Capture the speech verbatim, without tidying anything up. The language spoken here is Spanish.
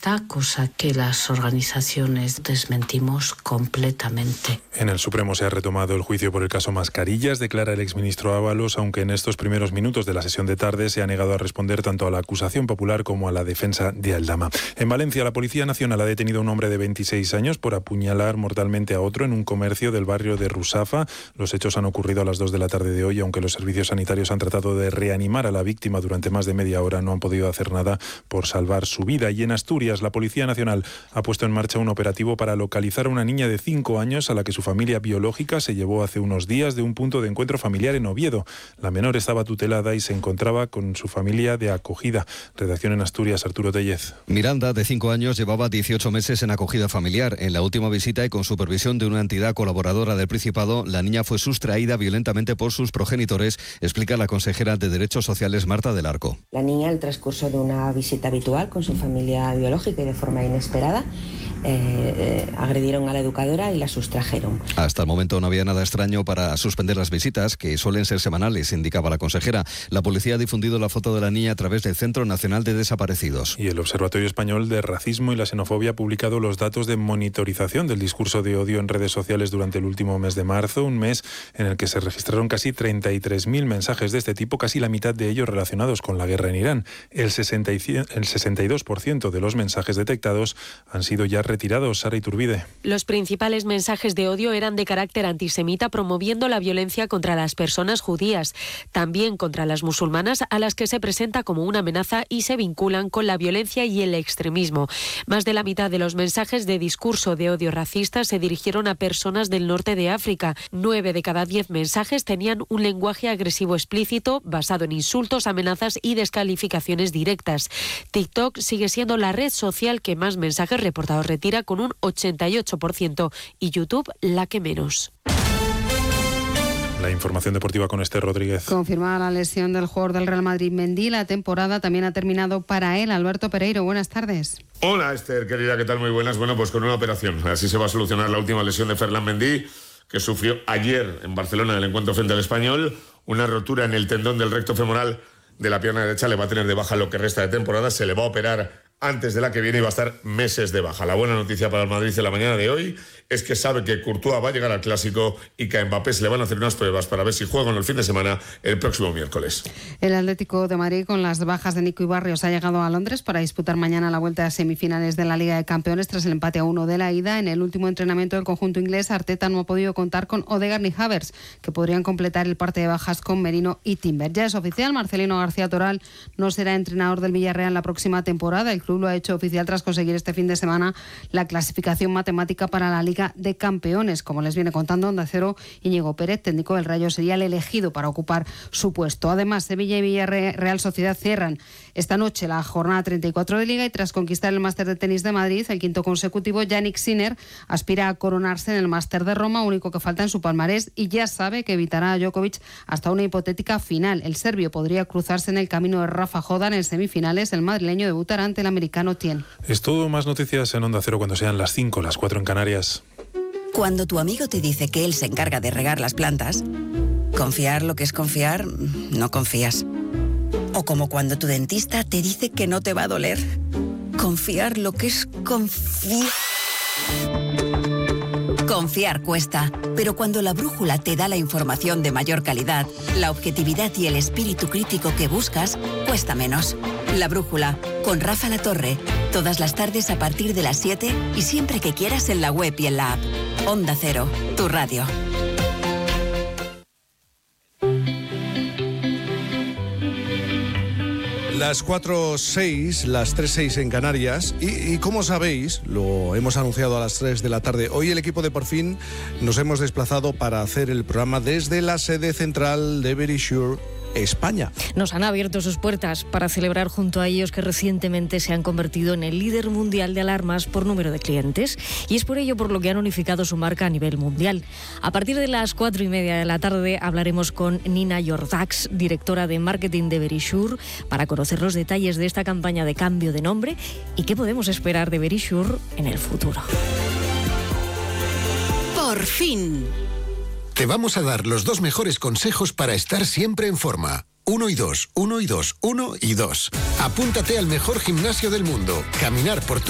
racista, cosa que las organizaciones desmentimos completamente. En el Supremo se ha retomado el juicio por el caso Mascarillas, declara el exministro Ábalos, aunque en estos primeros minutos de la sesión de tarde se ha negado a responder tanto a la acusación popular como a la defensa de Aldama. En Valencia, la Policía Nacional ha detenido a un hombre de veintiséis años por apuñalar mortalmente a otro en un comercio del barrio de Rusafa. Los hechos han ocurrido a las dos de la tarde de hoy, aunque los servicios sanitarios han tratado de reanimar a la víctima durante más de media hora, no han podido hacer nada por salvar su vida. Y en Asturias, la Policía Nacional ha puesto en marcha un operativo para localizar a una niña de cinco años a la que su familia biológica se llevó hace unos días de un punto de encuentro familiar en Oviedo. La menor estaba tutelada y se encontraba con su familia de acogida. Redacción en Asturias, Arturo Tellez. Miranda, de cinco años, llevaba dieciocho meses en acogida familiar. En la última visita y con supervisión de una entidad colaboradora del Principado, la niña fue sustraída violentamente por sus progenitores, explica la consejera de Derechos Sociales, Marta del Arco. La niña, al transcurso de una visita habitual con su familia biológica y de forma inesperada, eh, eh, agredieron a la educadora y la sustrajeron. Hasta el momento no había nada extraño para suspender las visitas, que suelen ser semanales, indicaba la consejera. La policía ha difundido la foto de la niña a través del Centro Nacional de Desaparecidos. Y el Observatorio Español de Racismo y la Xenofobia ha publicado los datos de monitorización del discurso de odio en redes sociales durante el último mes de marzo, un mes en el que se registraron casi treinta y tres mil mensajes de este tipo, casi la mitad de ellos relacionados con la guerra en Irán. El sesenta y dos por ciento de los mensajes detectados han sido ya retirados. Sara Iturbide. Los principales mensajes de odio eran de carácter antisemita, promoviendo la violencia contra las personas judías, también contra las musulmanas, a las que se presenta como una amenaza y se vinculan con la violencia y el extremismo. Más de la mitad de los mensajes de discurso de odio racista se dirigieron a personas del norte de África. Nueve de cada diez mensajes tenían un lenguaje agresivo explícito, basado en insultos, amenazas y descalificaciones directas. TikTok sigue siendo la red social que más mensajes reportados retira, con un ochenta y ocho por ciento, y YouTube la que menos. La información deportiva con Esther Rodríguez. Confirmada la lesión del jugador del Real Madrid, Mendy, la temporada también ha terminado para él. Alberto Pereiro, buenas tardes. Hola Esther, querida, ¿qué tal? Muy buenas. Bueno, pues con una operación. Así se va a solucionar la última lesión de Ferland Mendy, que sufrió ayer en Barcelona en el encuentro frente al Español. Una rotura en el tendón del recto femoral de la pierna derecha, le va a tener de baja lo que resta de temporada. Se le va a operar antes de la que viene y va a estar meses de baja. La buena noticia para el Madrid en la mañana de hoy es que sabe que Courtois va a llegar al Clásico y que a Mbappé se le van a hacer unas pruebas para ver si juegan el fin de semana el próximo miércoles. El Atlético de Madrid, con las bajas de Nico y Barrios, ha llegado a Londres para disputar mañana la vuelta a semifinales de la Liga de Campeones tras el empate a uno de la ida. En el último entrenamiento del conjunto inglés, Arteta no ha podido contar con Odegaard ni Havertz, que podrían completar el parte de bajas con Merino y Timber. Ya es oficial, Marcelino García Toral no será entrenador del Villarreal la próxima temporada. El club lo ha hecho oficial tras conseguir este fin de semana la clasificación matemática para la Liga de Campeones. Como les viene contando Onda Cero, Íñigo Pérez, técnico del Rayo, sería el elegido para ocupar su puesto. Además, Sevilla y Villarreal Sociedad cierran esta noche la jornada treinta y cuatro de Liga, y tras conquistar el Máster de Tenis de Madrid, el quinto consecutivo, Jannik Sinner aspira a coronarse en el Máster de Roma, único que falta en su palmarés, y ya sabe que evitará a Djokovic hasta una hipotética final. El serbio podría cruzarse en el camino de Rafa Jodan en semifinales. El madrileño debutará ante el americano Tien. Es todo. Más noticias en Onda Cero cuando sean las cinco, las cuatro en Canarias. Cuando tu amigo te dice que él se encarga de regar las plantas, confiar lo que es confiar, no confías. O como cuando tu dentista te dice que no te va a doler, confiar lo que es confiar. Confiar cuesta, pero cuando la brújula te da la información de mayor calidad, la objetividad y el espíritu crítico que buscas, cuesta menos. La brújula, con Rafa Latorre, todas las tardes a partir de las siete y siempre que quieras en la web y en la app. Onda Cero, tu radio. Las cuatro seis, las tres seis en Canarias. Y, y como sabéis, lo hemos anunciado a las tres de la tarde. Hoy el equipo de Por Fin nos hemos desplazado para hacer el programa desde la sede central de Verisure, España. Nos han abierto sus puertas para celebrar junto a ellos que recientemente se han convertido en el líder mundial de alarmas por número de clientes, y es por ello por lo que han unificado su marca a nivel mundial. A partir de las cuatro y media de la tarde hablaremos con Nina Jordax, directora de marketing de Verisure, para conocer los detalles de esta campaña de cambio de nombre y qué podemos esperar de Verisure en el futuro. Por fin. Te vamos a dar los dos mejores consejos para estar siempre en forma. Uno y dos, uno y dos, uno y dos. Apúntate al mejor gimnasio del mundo. Caminar por tu